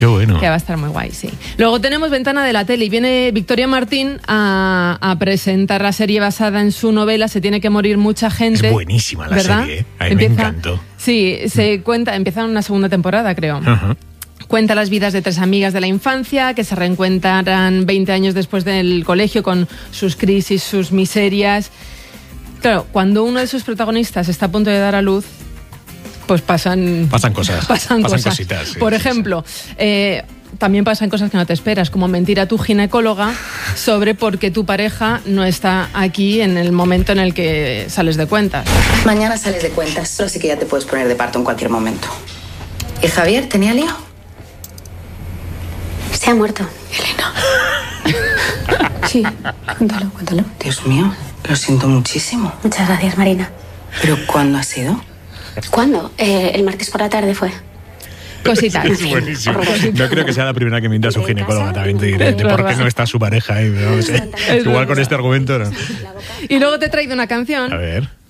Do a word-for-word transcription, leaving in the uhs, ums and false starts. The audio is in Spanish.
Qué bueno. Que va a estar muy guay, sí. Luego tenemos Ventana de la Tele y viene Victoria Martín a, a presentar la serie basada en su novela Se tiene que morir mucha gente. Es buenísima la ¿verdad? serie, ¿eh? A mí Empieza, me encantó. Sí, se mm. cuenta, empieza una segunda temporada, creo. Ajá. Cuenta las vidas de tres amigas de la infancia que se reencuentran veinte años después del colegio con sus crisis, sus miserias. Claro, cuando uno de sus protagonistas está a punto de dar a luz, pues pasan... Pasan cosas. Pasan, pasan cosas. cositas. Sí, Por sí, ejemplo, sí. Eh, también pasan cosas que no te esperas, como mentir a tu ginecóloga sobre por qué tu pareja no está aquí en el momento en el que sales de cuentas. Mañana sales de cuentas, pero sí que ya te puedes poner de parto en cualquier momento. ¿Y Javier tenía lío? Se ha muerto. Elena. Sí, cuéntalo, cuéntalo. Dios mío, lo siento muchísimo. Muchas gracias, Marina. ¿Pero cuándo ha sido? ¿Cuándo? Eh, el martes por la tarde fue. Cositas. Es buenísimo. No creo que sea la primera que mienta a su ginecóloga, también te diré. De por qué no está su pareja ahí. No sé. Igual con este argumento no. Y luego te he traído una canción. A ver.